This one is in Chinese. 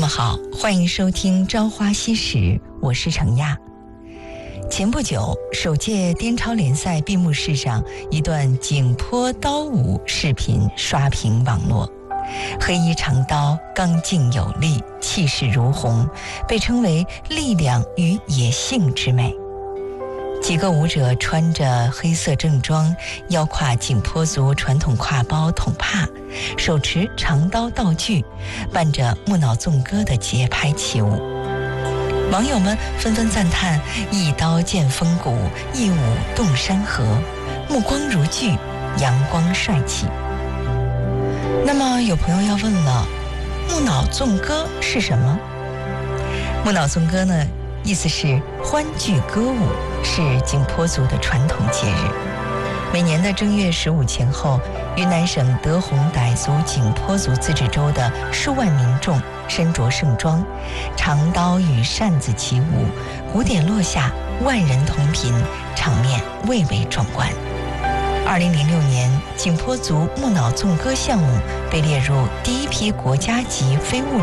们好，欢迎收听《朝花夕拾》，我是程亚。前不久，首届滇超联赛闭幕式上，一段景颇刀舞视频刷屏网络。黑衣长刀刚劲有力，气势如虹，被称为力量与野性之美。几个舞者穿着黑色正装，腰挎景颇族传统挎包筒帕，手持长刀道具，伴着木脑纵歌的节拍起舞。网友们纷纷赞叹：一刀见风骨，一舞动山河，目光如炬，阳光帅气。那么有朋友要问了，木脑纵歌是什么？木脑纵歌呢，意思是欢聚歌舞，是景颇族的传统节日。每年的正月15前后，云南省德宏傣族景颇族自治州的数万民众身着盛装，长刀与扇子起舞，鼓点落下，万人同频，场面蔚为壮观。2006年，景颇族木脑纵歌项目被列入第一批国家级非物质